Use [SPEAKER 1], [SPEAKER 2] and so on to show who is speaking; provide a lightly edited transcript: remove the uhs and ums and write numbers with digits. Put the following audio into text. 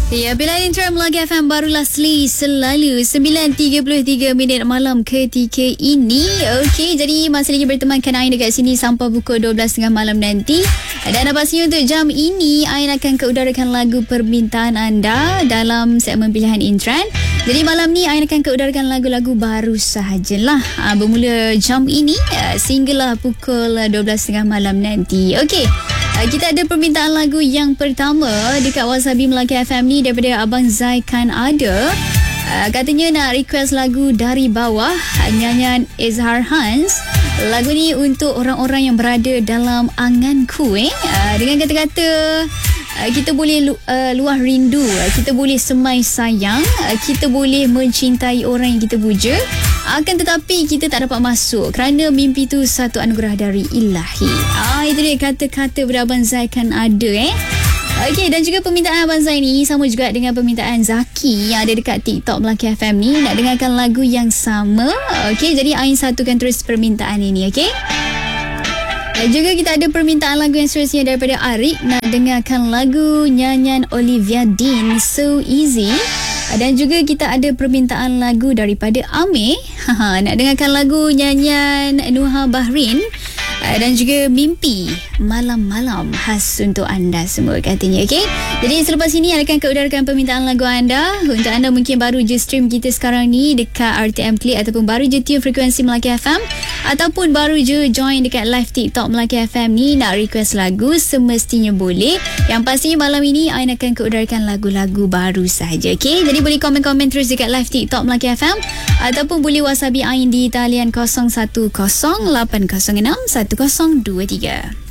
[SPEAKER 1] Ya, bila intro Melagi FM barulah selalu 9.33 minit malam ketika ini. Okey, jadi masih lagi bertemankan Ain dekat sini sampai pukul 12.30 malam nanti. Dan pastinya untuk jam ini Ain akan keudarakan lagu permintaan anda dalam segmen pilihan Intran. Jadi malam ni Ain akan keudarakan lagu-lagu baru sahajalah. Bermula jam ini sehinggalah pukul 12.30 malam nanti. Okey. Kita ada permintaan lagu yang pertama dekat Wasabi Melaki FM ni daripada Abang Zai Kan Ada. Katanya nak request lagu Dari Bawah, nyanyian Izhar Hans. Lagu ni untuk orang-orang yang berada dalam anganku. Dengan kata-kata kita boleh luah rindu, kita boleh semai sayang, kita boleh mencintai orang yang kita puja. Akan tetapi kita tak dapat masuk kerana mimpi tu satu anugerah dari ilahi. Itu dia kata-kata daripada Abang Zai Kan Ada. Okey, dan juga permintaan Abang Zai ni sama juga dengan permintaan Zaki yang ada dekat TikTok Melaki FM ni. Nak dengarkan lagu yang sama. Okey, jadi Ain satukan terus permintaan ini. Okey. Juga kita ada permintaan lagu yang seterusnya daripada Arik. Nak dengarkan lagu nyanyian Olivia Dean, So Easy. Dan juga kita ada permintaan lagu daripada Amir. Nak dengarkan lagu nyanyian Nuha Bahrin. Dan juga Mimpi Malam-malam khas untuk anda semua katanya. Okay? Jadi selepas ini akan keudarakan permintaan lagu anda. Untuk anda mungkin baru je stream kita sekarang ni dekat RTM Klik, ataupun baru je tune frekuensi Melaki FM, ataupun baru je join dekat live TikTok Melaki FM ni, nak request lagu semestinya boleh. Yang pastinya malam ini Ain akan keudarakan lagu-lagu baru sahaja. Okay? Jadi boleh komen-komen terus dekat live TikTok Melaki FM, ataupun boleh whatsappi Ain di talian 0108061023.